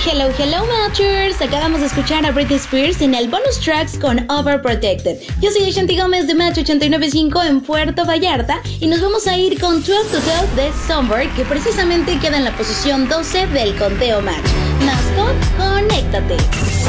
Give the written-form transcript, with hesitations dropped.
Hello, hello Matchers, acabamos de escuchar a Britney Spears en el bonus tracks con Overprotected. Yo soy Ashanti Gómez de Match 895 en Puerto Vallarta y nos vamos a ir con 12 to 12 de Somewhere, que precisamente queda en la posición 12 del conteo Match. Mascot, conéctate.